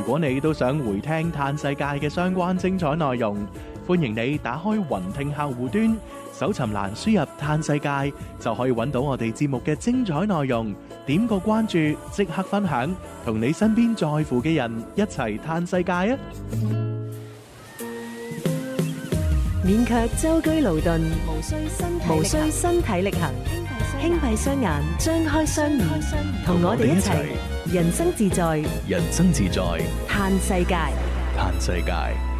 果你都想回聽嘆世界嘅相關精彩內容，歡迎你打開雲聽客戶端，搜尋欄輸入嘆世界，就可以揾到我哋節目嘅精彩內容。點個關注，即刻分享，同你身邊在乎嘅人一齊嘆世界啊！ 免卻舟車勞頓，無需身體力行，輕閉雙眼，張開雙耳，同我哋一齊人生自在， 人生自在， 嘆世界。 嘆世界。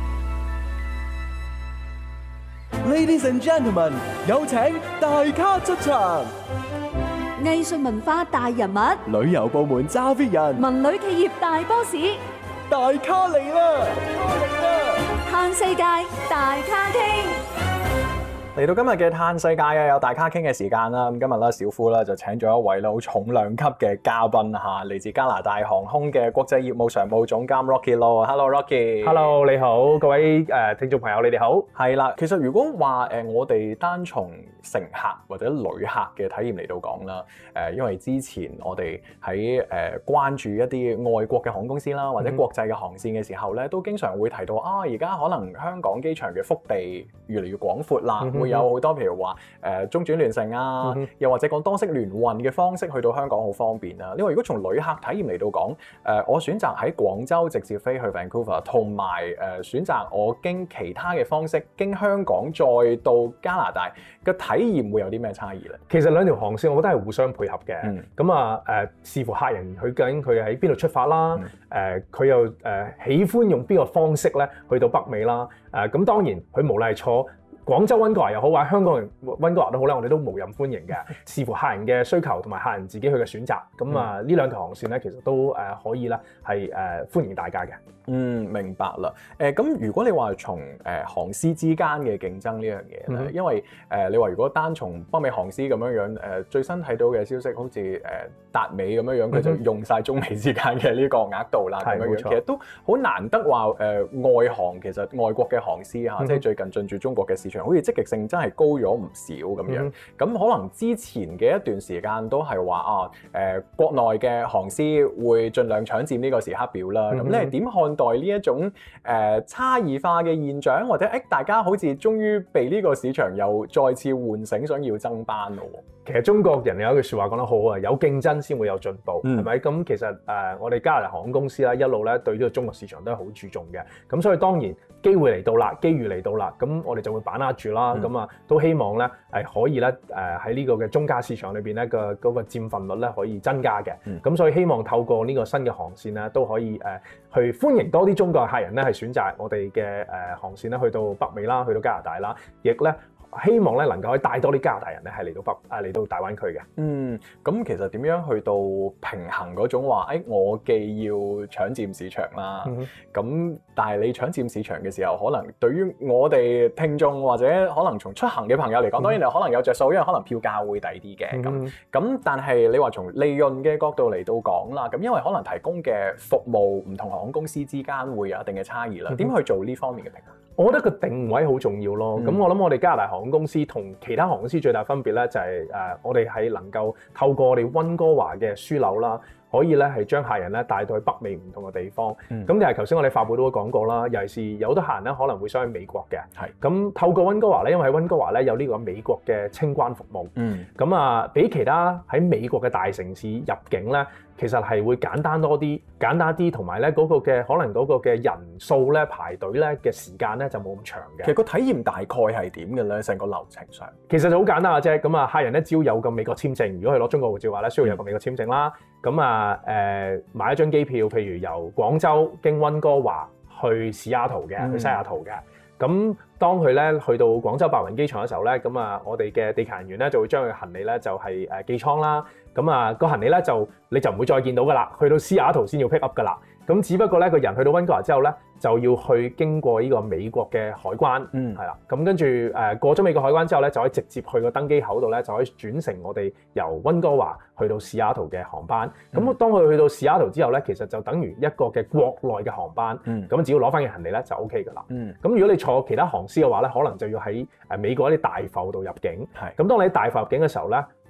Ladies and gentlemen， 有請大咖出場。 藝術文化大人物， 旅遊部門揸 fit 人， 文旅企業大 boss， 大咖嚟啦！ 嘆世界大咖傾。 嚟到今日嘅嘆世界啊，有大咖傾嘅時間啦。咁今日咧，小夫咧就請咗一位好重量級嘅嘉賓嚇，嚟自加拿大航空嘅國際業務常務總監 Rocky Low。Hello Rocky。Hello， 你好，各位聽眾朋友，你哋好。 係啦，其實如果話我哋單從乘客或者旅客嘅體驗嚟到講啦，因為之前我哋喺關注一啲外國嘅航空公司啦，或者國際嘅航線嘅時候咧，都經常會提到而家可能香港機場嘅腹地越嚟越廣闊啦。會有好多譬如話中轉聯乘啊，又或者講多式聯運嘅方式去到香港好方便啊。因為如果從旅客體驗嚟到講，我選擇喺廣州直接飛去 Vancouver， 同埋選擇我經其他嘅方式經香港再到加拿大嘅體驗會有啲咩差異咧？ 其實兩條航線我覺得係互相配合嘅。咁視乎客人佢究竟佢喺邊度出發啦，佢又喜歡用邊個方式咧去到北美啦。咁當然佢無論係坐廣州溫哥華又好，或者香港人溫哥華都好咧，我哋都無任歡迎嘅，視乎客人嘅需求同埋客人自己去嘅選擇。咁呢兩條航線咧，其實都可以咧係歡迎大家嘅。 明白啦。咁如果你話從航司之間嘅競爭呢樣嘢咧，因為你話如果單從北美航司咁樣最新睇到嘅消息，好似達美咁樣佢就用晒中美之間嘅呢個額度啦，咁樣其實都好難得話外航其實外國嘅航司即係最近進駐中國嘅市場，好似積極性真係高咗唔少咁樣。咁可能之前嘅一段時間都係話國內嘅航司會盡量搶佔呢個時刻表啦。咁你係點看待呢一種差異化嘅現象，或者大家好似終於被呢個市場又再次喚醒，想要爭班咯？ 其實中國人有一句説話講得好啊，有競爭先會有進步，係咪？咁其實我哋加拿大航空公司咧一路咧對呢個中國市場都係好注重嘅。咁所以當然機會嚟到啦，機遇嚟到啦，咁我哋就會把握住啦。咁都希望咧係可以咧喺呢個嘅中價市場裏邊咧嗰個佔份率咧可以增加嘅。咁所以希望透過呢個新嘅航線咧都可以去歡迎多啲中國客人咧係選擇我哋嘅航線咧去到北美啦，去到加拿大啦，亦咧希望咧能夠可以帶多啲加拿大人咧係嚟到大灣區嘅。 咁其實點樣去到平衡嗰種話，我既要搶佔市場啦，咁但係你搶佔市場嘅時候，可能對於我哋聽眾或者可能從出行嘅朋友嚟講，當然你可能有着數，因為可能票價會抵啲嘅。咁但係你話從利潤嘅角度嚟到講啦，咁因為可能提供嘅服務唔同航空公司之間會有一定嘅差異啦，點去做呢方面嘅平衡？ 我覺得個定位好重要咯。咁我諗我哋加拿大航空公司同其他航空公司最大分別咧就係我哋係能夠透過我哋溫哥華嘅樞紐啦，可以咧係將客人咧帶到去北美唔同嘅地方。咁但係頭先我哋發佈都講過啦，尤其是有好多客人咧可能會想去美國嘅。咁透過溫哥華咧，因為喺溫哥華咧有呢個美國嘅清關服務。咁比其他喺美國嘅大城市入境咧，其實係會簡單啲，同埋咧嗰個嘅可能嗰個嘅人數咧排隊咧嘅時間咧就冇咁長嘅。 其實個體驗大概係點嘅咧？成個流程上其實就好簡單嘅啫。咁客人咧只要有個美國簽證，如果係攞中國護照嘅話咧，需要有個美國簽證啦。咁買一張機票，譬如由廣州經溫哥華去西雅圖嘅，去西雅圖嘅。咁當佢咧去到廣州白雲機場嘅時候咧，咁我哋嘅地勤人員咧就會將佢行李咧就係寄倉啦。咁個行李咧你就唔會再見到噶啦，去到西雅圖先要 pick up 噶啦。咁只不過咧個人去到溫哥華之後咧，就要去經過呢個美國嘅海關，係啦。咁跟住過咗美國海關之後咧，就可以直接去個登機口度咧，就可以轉乘我哋由溫哥華去到西雅圖嘅航班。咁當佢去到西雅圖之後咧，其實就等於一個嘅國內嘅航班。咁只要攞翻嘅行李咧就 OK 噶啦。咁如果你坐其他航司嘅話咧，可能就要喺美國一啲大埠度入境。咁當你喺大埠入境嘅時候咧，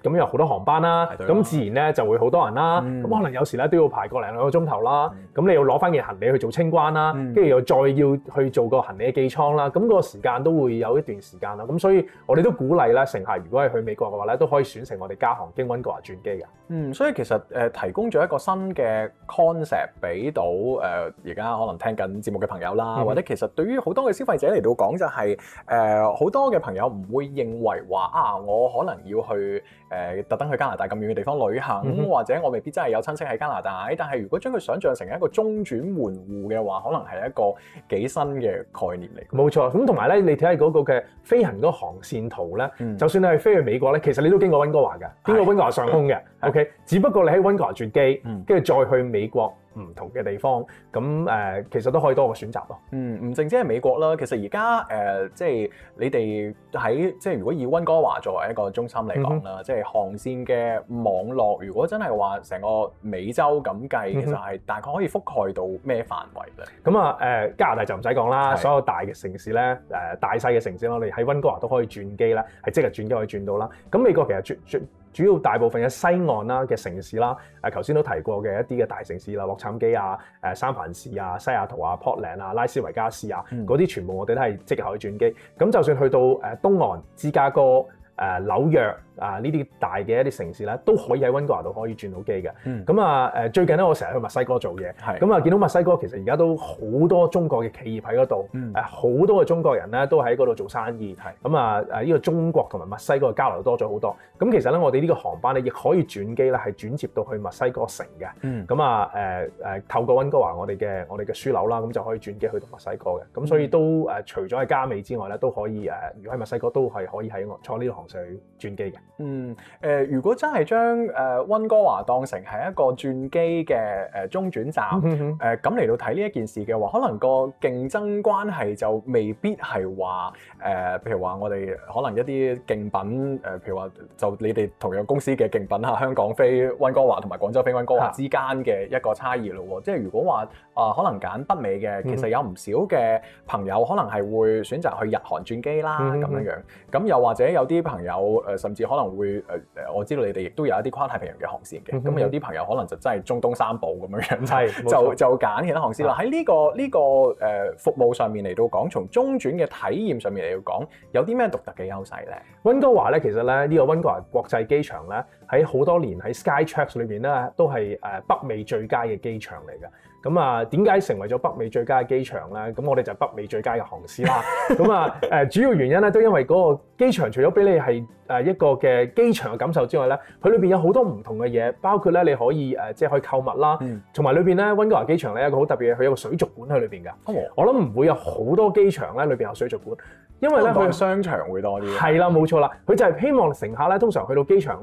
咁有好多航班啦， 排隊啦咁自然咧就會好多人啦，咁可能有時咧都要排個零兩個鐘頭啦，咁你要攞翻件行李去做清關啦，跟住又再要去做個行李嘅寄倉啦，咁個時間都會有一段時間啦，咁所以我哋都鼓勵咧乘客如果係去美國嘅話咧，都可以選乘我哋加航經溫哥華轉機嘅。 所以其實提供咗一個新嘅 concept 俾到而家可能聽緊節目嘅朋友啦，或者其實對於好多嘅消費者嚟到講就係好多嘅朋友唔會認為話我可能要去特登去加拿大咁遠嘅地方旅行，或者我未必真係有親戚喺加拿大，但係如果將佢想像成一個中轉門戶嘅話，可能係一個幾新嘅概念嚟。 冇錯，咁同埋咧，你睇下嗰個嘅飛行嗰個航線圖咧，就算你係飛去美國咧，其實你都經過溫哥華嘅，經過溫哥華上空嘅，OK，只不過你喺溫哥華轉機，跟住再去美國唔同嘅地方，咁其實都可以多個選擇咯。 唔淨止係美國啦，其實而家即係你哋喺即係如果以溫哥華作為一個中心嚟講啦，即係航線嘅網絡，如果真係話成個美洲咁計，其實係大概可以覆蓋到咩範圍咧？ 咁加拿大就唔使講啦，所有大嘅城市咧，大細嘅城市我哋喺溫哥華都可以轉機啦，係即日轉機可以轉到啦。咁美國其實主要大部分嘅西岸啦嘅城市啦，頭先都提過嘅一啲嘅大城市啦，洛杉磯啊、三藩市啊、西雅圖啊、Portland 啊、拉斯維加斯啊，嗰啲全部我哋都係即日可以轉機。咁就算去到東岸、芝加哥、紐約呢啲大嘅一啲城市咧，都可以喺溫哥華度可以轉到機嘅。咁最近咧，我成日去墨西哥做嘢，咁見到墨西哥其實而家都好多中國嘅企業喺嗰度，好多嘅中國人咧都喺嗰度做生意。咁呢個中國同埋墨西哥嘅交流多咗好多。咁其實咧，我哋呢個航班咧亦可以轉機咧，係轉接到去墨西哥城嘅。咁透過溫哥華我哋嘅樞紐啦，咁就可以轉機去到墨西哥嘅。咁所以都除咗喺加美之外咧，都可以如果喺墨西哥都係可以喺坐呢個航線去轉機嘅。 如果真係將溫哥華當成係一個轉機嘅中轉站，咁嚟到睇呢一件事嘅話，可能個競爭關係就未必係話譬如話我哋可能一啲競品譬如話就你哋同樣公司嘅競品香港飛溫哥華同埋廣州飛溫哥華之間嘅一個差異咯喎。即係如果話可能揀北美嘅，其實有唔少嘅朋友可能係會選擇去日韓轉機啦咁樣樣。咁又或者有啲朋友甚至可能會我知道你哋亦都有一啲跨太平洋嘅航線嘅，咁有啲朋友可能就真係中東三寶咁樣樣，就揀其他航線啦。喺呢個服務上面嚟到講，從中轉嘅體驗上面嚟到講，有啲咩獨特嘅優勢咧？ 溫哥華咧，其實咧呢個溫哥華國際機場咧，喺好多年喺 Skytrax 裏邊咧，都係北美最佳嘅機場嚟嘅。咁點解成為咗北美最佳嘅機場咧？咁我哋就係北美最佳嘅航司啦。咁主要原因咧，都因為嗰個機場除咗俾你係一個嘅機場嘅感受之外咧，佢裏邊有好多唔同嘅嘢，包括咧你可以即係可以購物啦，同埋裏邊咧溫哥華機場咧有一個好特別嘅，佢有個水族館喺裏邊㗎。我諗唔會有好多機場咧裏邊有水族館，因為咧佢商場會多啲。係啦，冇錯啦，佢就係希望乘客咧通常去到機場